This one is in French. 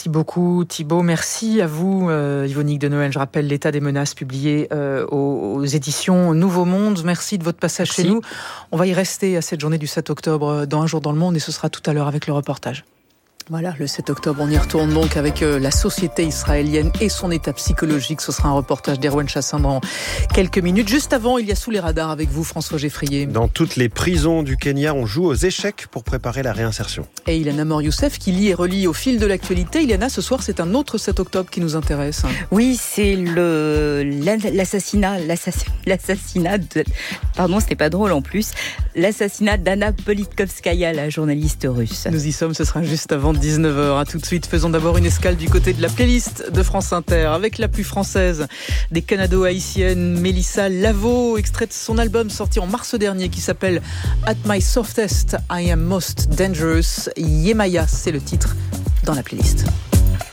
Merci beaucoup Thibaut, merci à vous Yvonique de Noël. Je rappelle l'état des menaces publié aux éditions Nouveau Monde. Merci de votre passage chez nous. On va y rester à cette journée du 7 octobre dans Un jour dans le monde et ce sera tout à l'heure avec le reportage. Voilà, le 7 octobre, on y retourne donc avec la société israélienne et son état psychologique. Ce sera un reportage d'Erwan Chassin dans quelques minutes. Juste avant, il y a Sous les radars avec vous, François Geffrier. Dans toutes les prisons du Kenya, on joue aux échecs pour préparer la réinsertion. Et Ilana Mor-Youssef qui lit et relit au fil de l'actualité. Ilana, ce soir, c'est un autre 7 octobre qui nous intéresse. Oui, c'est l'assassinat pardon, c'était pas drôle en plus. L'assassinat d'Anna Politkovskaya, la journaliste russe. Nous y sommes, ce sera juste avant 19h. À tout de suite, faisons d'abord une escale du côté de la playlist de France Inter avec la plus française des Canado-haïtiennes, Mélissa Lavo, extrait de son album sorti en mars dernier qui s'appelle At My Softest, I Am Most Dangerous. Yemaya, c'est le titre dans la playlist.